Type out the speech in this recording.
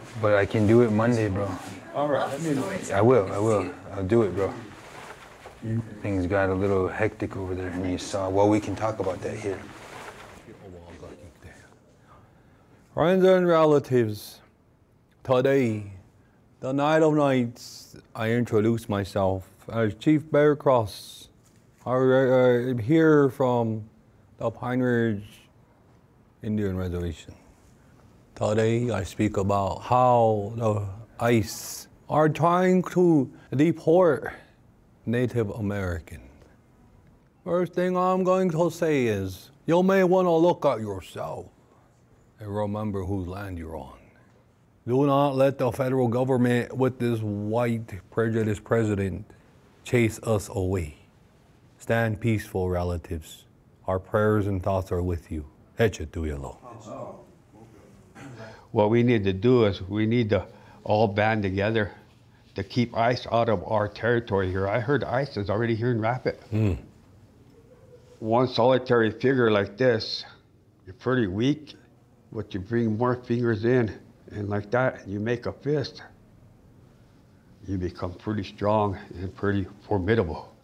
But I can do it Monday, bro. All right, let me know. I will. I'll do it, bro. Things got a little hectic over there, and you saw. Well, we can talk about that here. Friends and relatives, today, the night of nights, I introduce myself as Chief Bear Cross. I'm here from the Pine Ridge Indian Reservation. Today, I speak about how the ICE are trying to deport Native Americans. First thing I'm going to say is, you may want to look at yourself and remember whose land you're on. Do not let the federal government with this white prejudiced president chase us away. Stand peaceful, relatives. Our prayers and thoughts are with you. Echetuyelo. What we need to do is we need to all band together to keep ICE out of our territory here. I heard ICE is already here in Rapid. One solitary figure like this, you're pretty weak, but you bring more fingers in, and like that, you make a fist. You become pretty strong and pretty formidable.